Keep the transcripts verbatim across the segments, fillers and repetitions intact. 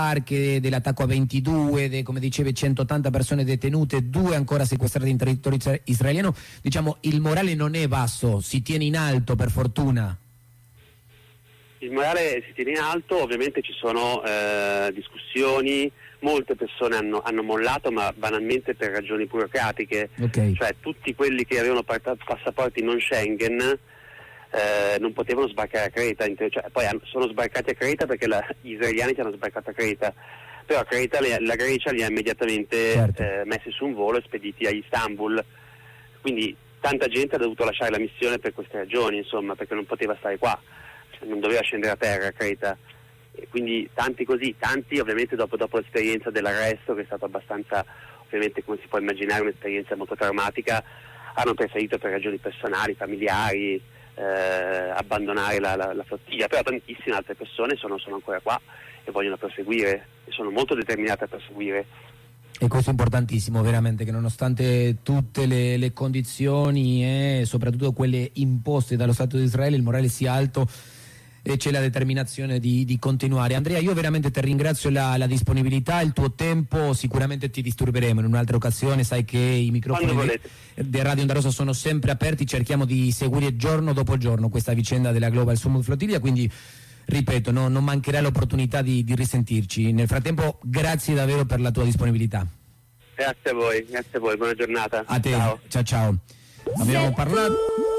barche, dell'attacco a ventidue, de, come dicevi centottanta persone detenute, due ancora sequestrate in territorio israeliano, diciamo il morale non è basso, si tiene in alto per fortuna. Il morale si tiene in alto, ovviamente ci sono eh, discussioni, molte persone hanno, hanno mollato, ma banalmente per ragioni burocratiche, okay. Cioè tutti quelli che avevano passaporti non Schengen eh, non potevano sbarcare a Creta, cioè, poi hanno, sono sbarcati a Creta perché la, gli israeliani ci hanno sbarcato a Creta, però a Creta le, la Grecia li ha immediatamente certo. eh, messi su un volo e spediti a Istanbul, quindi tanta gente ha dovuto lasciare la missione per queste ragioni, insomma, perché non poteva stare qua, non doveva scendere a terra a Creta. E quindi tanti così, tanti ovviamente dopo, dopo l'esperienza dell'arresto, che è stata abbastanza, ovviamente come si può immaginare, un'esperienza molto traumatica, hanno preferito per ragioni personali, familiari, eh, abbandonare la, la, la flottiglia, però tantissime altre persone sono, sono ancora qua e vogliono proseguire e sono molto determinate a proseguire. E questo è importantissimo, veramente, che nonostante tutte le, le condizioni e soprattutto quelle imposte dallo Stato di Israele, il morale sia alto e c'è la determinazione di, di continuare. Andrea, io veramente ti ringrazio la, la disponibilità, il tuo tempo, sicuramente ti disturberemo in un'altra occasione, sai che i microfoni di Radio Onda Rossa sono sempre aperti, cerchiamo di seguire giorno dopo giorno questa vicenda della Global Summit Flottiglia, quindi ripeto, no, non mancherà l'opportunità di, di risentirci. Nel frattempo grazie davvero per la tua disponibilità. Grazie a voi, grazie a voi, buona giornata. A te, ciao ciao ciao. Abbiamo parlato...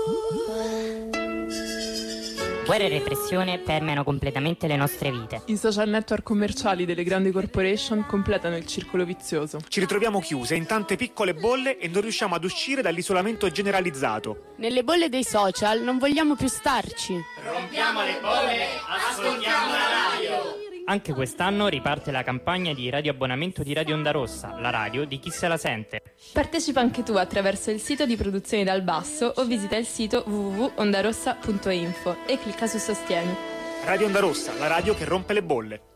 Guerra e repressione permeano completamente le nostre vite. I social network commerciali delle grandi corporation completano il circolo vizioso. Ci ritroviamo chiuse in tante piccole bolle e non riusciamo ad uscire dall'isolamento generalizzato. Nelle bolle dei social non vogliamo più starci. Rompiamo le bolle, ascoltiamo la radio. Anche quest'anno riparte la campagna di radioabbonamento di Radio Onda Rossa, la radio di chi se la sente. Partecipa anche tu attraverso il sito di Produzioni dal Basso o visita il sito w w w punto ondarossa punto info e clicca su Sostieni. Radio Onda Rossa, la radio che rompe le bolle.